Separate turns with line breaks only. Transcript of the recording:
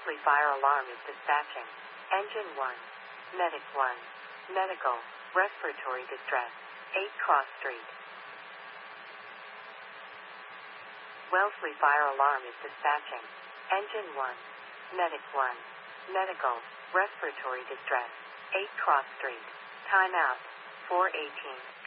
Wellesley Fire Alarm is dispatching. Engine 1. Medic 1. Medical. Respiratory distress. 8 Cross Street. Wellesley Fire Alarm is dispatching. Engine 1. Medic 1. Medical. Respiratory distress. 8 Cross Street. Time out. 4:18.